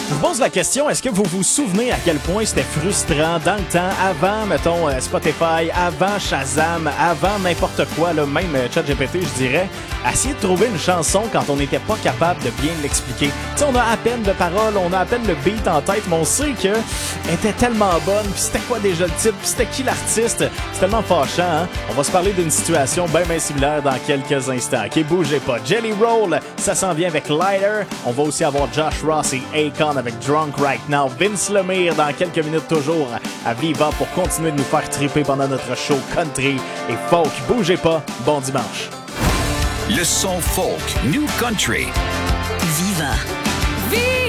Je vous pose la question, est-ce que vous vous souvenez à quel point c'était frustrant dans le temps, avant, mettons, Spotify, avant Shazam, avant n'importe quoi, là, même ChatGPT, je dirais, essayer de trouver une chanson quand on n'était pas capable de bien l'expliquer. Tu sais, on a à peine de paroles, on a à peine le beat en tête, mais on sait qu'elle était tellement bonne, puis c'était quoi déjà le titre, puis c'était qui l'artiste. C'est tellement fâchant, hein? On va se parler d'une situation bien similaire dans quelques instants. OK, bougez pas. Jelly Roll, ça s'en vient avec Lighter. On va aussi avoir Josh Ross et Akon avec Drunk Right Now. Vince Lemire dans quelques minutes toujours à Viva pour continuer de nous faire triper pendant notre show country et folk. Bougez pas. Bon dimanche. Le son folk New Country. Viva. Viva!